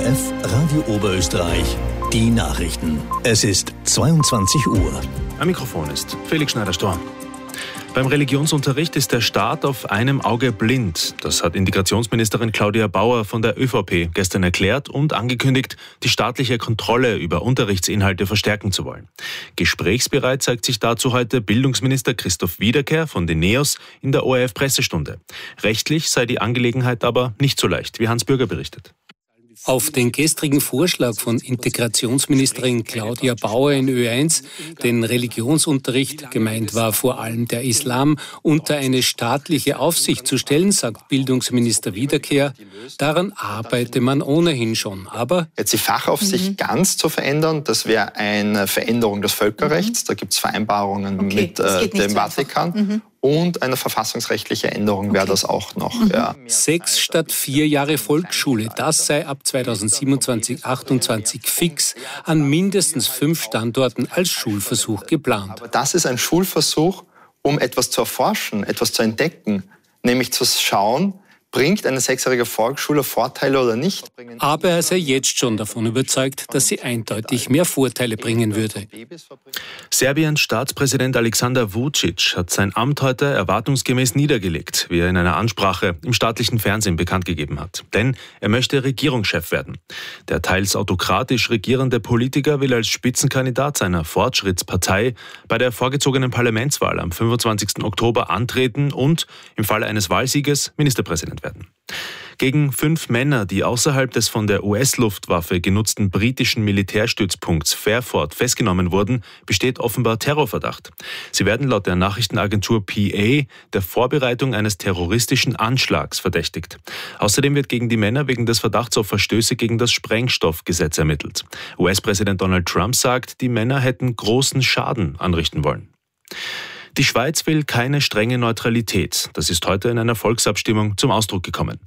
ORF Radio Oberösterreich. Die Nachrichten. Es ist 22 Uhr. Am Mikrofon ist Felix Schneider-Storm. Beim Religionsunterricht ist der Staat auf einem Auge blind. Das hat Integrationsministerin Claudia Bauer von der ÖVP gestern erklärt und angekündigt, die staatliche Kontrolle über Unterrichtsinhalte verstärken zu wollen. Gesprächsbereit zeigt sich dazu heute Bildungsminister Christoph Wiederkehr von den NEOS in der ORF-Pressestunde. Rechtlich sei die Angelegenheit aber nicht so leicht, wie Hans Bürger berichtet. Auf den gestrigen Vorschlag von Integrationsministerin Claudia Bauer in Ö1, den Religionsunterricht, gemeint war vor allem der Islam, unter eine staatliche Aufsicht zu stellen, sagt Bildungsminister Wiederkehr, daran arbeite man ohnehin schon. Aber jetzt die Fachaufsicht ganz zu verändern, das wäre eine Veränderung des Völkerrechts. Da gibt es Vereinbarungen mit dem Vatikan. Und eine verfassungsrechtliche Änderung wäre das auch noch. Ja. 6 statt 4 Jahre Volksschule, das sei ab 2027/28 fix an mindestens 5 Standorten als Schulversuch geplant. Aber das ist ein Schulversuch, um etwas zu erforschen, etwas zu entdecken, nämlich zu schauen, bringt eine 6-jährige Volksschule Vorteile oder nicht? Aber er sei jetzt schon davon überzeugt, dass sie eindeutig mehr Vorteile bringen würde. Serbiens Staatspräsident Aleksandar Vučić hat sein Amt heute erwartungsgemäß niedergelegt, wie er in einer Ansprache im staatlichen Fernsehen bekannt gegeben hat. Denn er möchte Regierungschef werden. Der teils autokratisch regierende Politiker will als Spitzenkandidat seiner Fortschrittspartei bei der vorgezogenen Parlamentswahl am 25. Oktober antreten und im Falle eines Wahlsieges Ministerpräsident werden. Gegen 5 Männer, die außerhalb des von der US-Luftwaffe genutzten britischen Militärstützpunkts Fairford festgenommen wurden, besteht offenbar Terrorverdacht. Sie werden laut der Nachrichtenagentur PA der Vorbereitung eines terroristischen Anschlags verdächtigt. Außerdem wird gegen die Männer wegen des Verdachts auf Verstöße gegen das Sprengstoffgesetz ermittelt. US-Präsident Donald Trump sagt, die Männer hätten großen Schaden anrichten wollen. Die Schweiz will keine strenge Neutralität. Das ist heute in einer Volksabstimmung zum Ausdruck gekommen.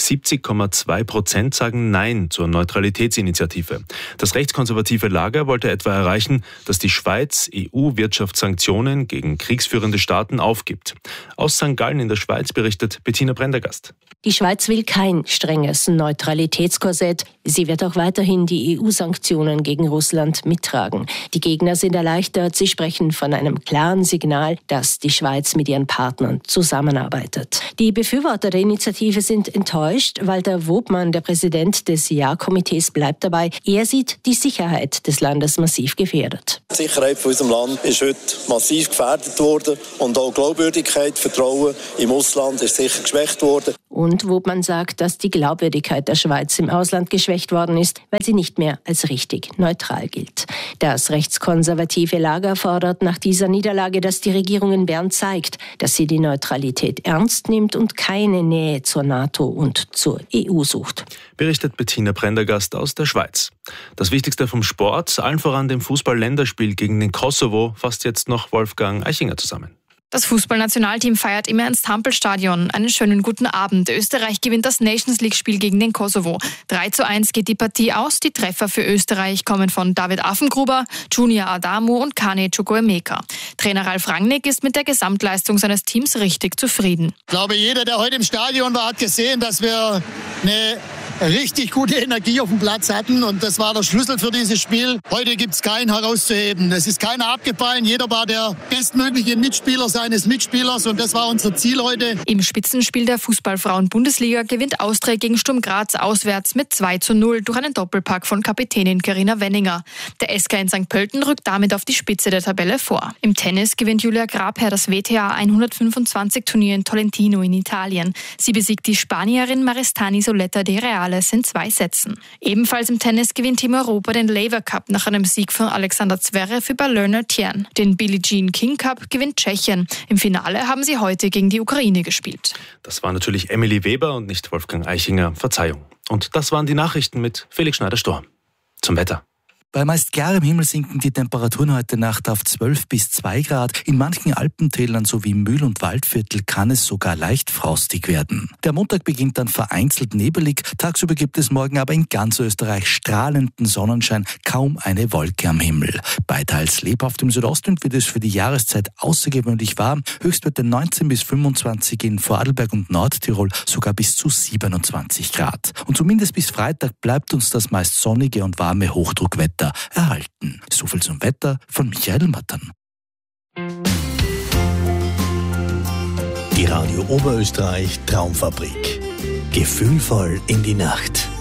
70,2% sagen Nein zur Neutralitätsinitiative. Das rechtskonservative Lager wollte etwa erreichen, dass die Schweiz EU-Wirtschaftssanktionen gegen kriegsführende Staaten aufgibt. Aus St. Gallen in der Schweiz berichtet Bettina Prendergast. Die Schweiz will kein strenges Neutralitätskorsett. Sie wird auch weiterhin die EU-Sanktionen gegen Russland mittragen. Die Gegner sind erleichtert. Sie sprechen von einem klaren Signal, dass die Schweiz mit ihren Partnern zusammenarbeitet. Die Befürworter der Initiative sind enttäuscht. Walter Wobmann, der Präsident des Ja-Komitees, bleibt dabei. Er sieht die Sicherheit des Landes massiv gefährdet. Die Sicherheit von unserem Land ist heute massiv gefährdet worden und auch Glaubwürdigkeit, Vertrauen im Ausland ist sicher geschwächt worden. Und Wobmann sagt, dass die Glaubwürdigkeit der Schweiz im Ausland geschwächt worden ist, weil sie nicht mehr als richtig neutral gilt. Das rechtskonservative Lager fordert nach dieser Niederlage, dass die Regierung in Bern zeigt, dass sie die Neutralität ernst nimmt und keine Nähe zur NATO und zur EU sucht. Berichtet Bettina Prendergast aus der Schweiz. Das Wichtigste vom Sport, allen voran dem Fußball-Länderspiel gegen den Kosovo, fasst jetzt noch Wolfgang Eichinger zusammen. Das Fußballnationalteam feiert im Ernst-Hampel-Stadion. Einen schönen guten Abend. Österreich gewinnt das Nations-League-Spiel gegen den Kosovo. 3:1 geht die Partie aus. Die Treffer für Österreich kommen von David Affengruber, Junior Adamu und Kane Chukwuemeka. Trainer Ralf Rangnick ist mit der Gesamtleistung seines Teams richtig zufrieden. Ich glaube, jeder, der heute im Stadion war, hat gesehen, dass wir eine richtig gute Energie auf dem Platz hatten und das war der Schlüssel für dieses Spiel. Heute gibt es keinen herauszuheben. Es ist keiner abgefallen. Jeder war der bestmögliche Mitspieler seines Mitspielers und das war unser Ziel heute. Im Spitzenspiel der Fußball-Frauen-Bundesliga gewinnt Austria gegen Sturm Graz auswärts mit 2:0 durch einen Doppelpack von Kapitänin Carina Wenninger. Der SK in St. Pölten rückt damit auf die Spitze der Tabelle vor. Im Tennis gewinnt Julia Grabherr das WTA 125-Turnier in Tolentino in Italien. Sie besiegt die Spanierin Maristany Soleta de Real in 2 Sätzen. Ebenfalls im Tennis gewinnt Team Europa den Laver Cup nach einem Sieg von Alexander Zverev über Lerner Tien. Den Billie Jean King Cup gewinnt Tschechien. Im Finale haben sie heute gegen die Ukraine gespielt. Das war natürlich Emily Weber und nicht Wolfgang Eichinger. Verzeihung. Und das waren die Nachrichten mit Felix Schneider-Storm. Zum Wetter. Bei meist klarem Himmel sinken die Temperaturen heute Nacht auf 12 bis 2 Grad. In manchen Alpentälern sowie Mühl- und Waldviertel kann es sogar leicht frostig werden. Der Montag beginnt dann vereinzelt nebelig. Tagsüber gibt es morgen aber in ganz Österreich strahlenden Sonnenschein, kaum eine Wolke am Himmel. Bei teils lebhaft im Südostwind wird es für die Jahreszeit außergewöhnlich warm. Höchstwerte 19 bis 25 in Vorarlberg und Nordtirol, sogar bis zu 27 Grad. Und zumindest bis Freitag bleibt uns das meist sonnige und warme Hochdruckwetter erhalten. Soviel zum Wetter von Michael Mattern. Die Radio Oberösterreich Traumfabrik. Gefühlvoll in die Nacht.